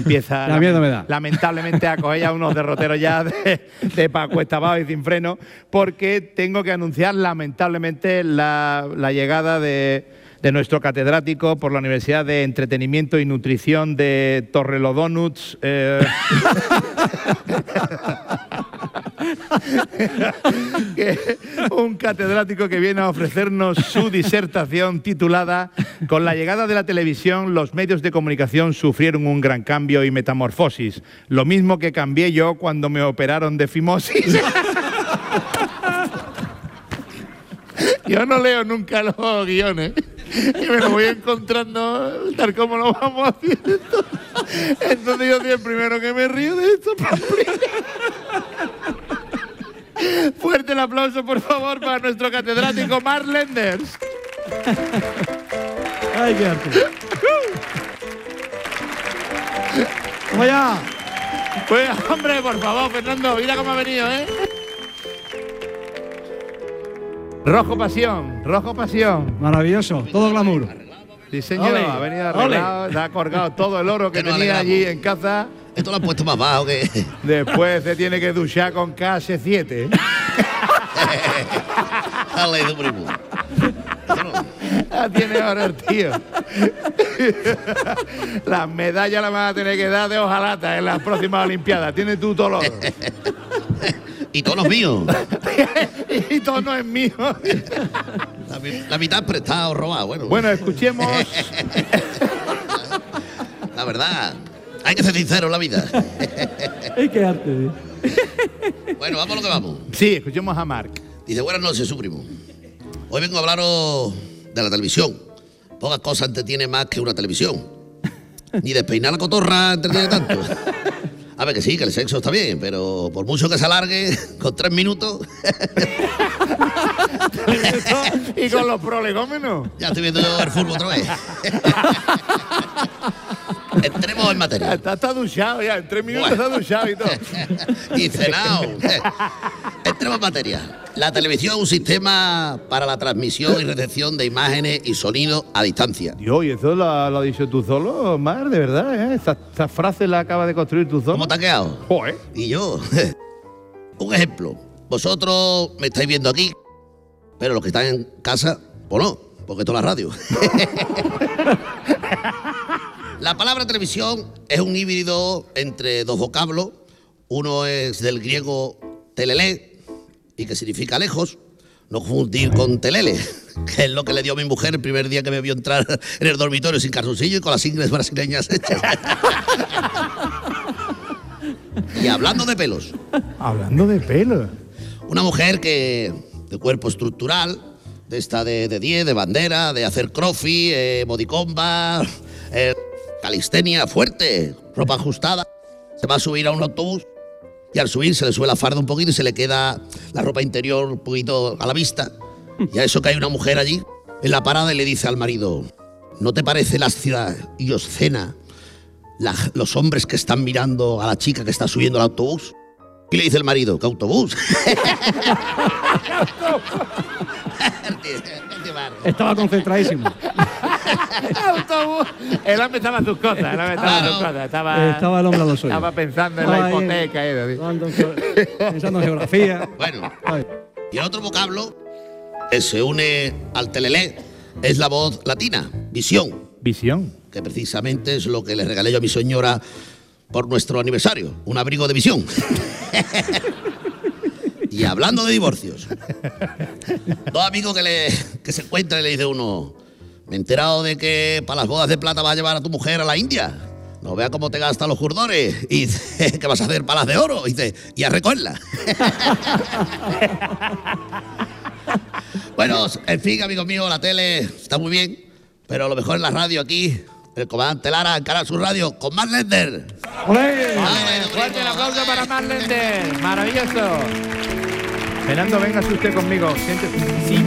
empieza Ya miedo me da. lamentablemente a coger ya unos derroteros ya de pa' cuesta abajo y sin freno, porque tengo que anunciar lamentablemente la llegada de nuestro catedrático por la Universidad de Entretenimiento y Nutrición de Torrelodonuts. Un catedrático que viene a ofrecernos su disertación titulada "Con la llegada de la televisión, los medios de comunicación sufrieron un gran cambio y metamorfosis. Lo mismo que cambié yo cuando me operaron de fimosis". Yo no leo nunca los guiones y me lo voy encontrando tal como lo vamos haciendo. Entonces yo soy el primero que me río de esto. Fuerte el aplauso, por favor, para nuestro catedrático Marc Lenders. ¡Ay, qué arte! ¡Vamos allá! Pues, hombre, por favor, Fernando, mira cómo ha venido, ¿eh? Rojo pasión, rojo pasión. Maravilloso, todo glamour. Sí, señor, ¡Ole! ha venido arreglado, se ha colgado todo el oro que tenía allí en casa. Esto lo han puesto más bajo que... Después se tiene que duchar con KS7. Dale, tu primo. La tiene ahora el tío. Las medallas las vas a tener que dar de hojalata en las próximas Olimpiadas. Tienes tú todo lo oro. Y todo no es mío. Y todo no es mío. La mitad prestado, robado. Bueno, escuchemos. La verdad, hay que ser sincero en la vida. ¡Ay, qué arte! Bueno, vamos a lo que vamos. Sí, escuchemos a Marc. Dice, buenas noches, su primo. Hoy vengo a hablaros de la televisión. Pocas cosas entretiene más que una televisión. Ni despeinar la cotorra entretiene tanto. A ver, que sí, que el sexo está bien, pero por mucho que se alargue, con 3 minutos... Y con los prolegómenos. Ya estoy viendo yo el fútbol otra vez. Entremos en materia. Está duchado ya, en 3 minutos Bueno. está duchado y todo. Y cenado. Entremos en materia. La televisión es un sistema para la transmisión y recepción de imágenes y sonidos a distancia. Dios, ¿y eso lo has dicho tú solo, Mar? De verdad, ¿eh? Esa frase la acabas de construir tú solo. ¿Cómo te ha quedado? Joder. Y yo. Un ejemplo. Vosotros me estáis viendo aquí, pero los que están en casa, pues no, porque esto es la radio. La palabra televisión es un híbrido entre dos vocablos. Uno es del griego telele, y que significa lejos. No confundir con telele, que es lo que le dio a mi mujer el primer día que me vio entrar en el dormitorio sin calzoncillo y con las ingles brasileñas hechas. Y hablando de pelos. Hablando de pelo. Una mujer que de cuerpo estructural, de esta de 10, de bandera, de hacer crossfit, modicomba, calistenia fuerte, ropa ajustada, se va a subir a un autobús y al subir se le sube la farda un poquito y se le queda la ropa interior un poquito a la vista. Y a eso que hay una mujer allí en la parada y le dice al marido, ¿no te parece lascivia y obscena los hombres que están mirando a la chica que está subiendo al autobús? Y le dice el marido, ¿qué autobús? Estaba concentradísimo. Autobús. Él empezaba sus cosas, Estaba el hombre a los suyos. Estaba pensando en la Estaba ahí, hipoteca. pensando en geografía. Bueno, Ay. y el otro vocablo que se une al telele es la voz latina, visión, Visión. que precisamente es lo que le regalé yo a mi señora por nuestro aniversario, un abrigo de visión. Y hablando de divorcios, dos amigos que se encuentran y le dice uno, me he enterado de que para las bodas de plata vas a llevar a tu mujer a la India. No vea cómo te gastan los jurdores. Y dice, ¿qué vas a hacer? Palas de oro. Y dice, y a recogerla. Bueno, en fin, amigos míos, la tele está muy bien, pero lo mejor es la radio aquí. El comandante Lara en Canal Sur Radio con Marc Lenders. ¡Olé! Fuerte el aplauso para Marc Lenders. Maravilloso. Fernando, véngase usted conmigo. Siéntese. Sí,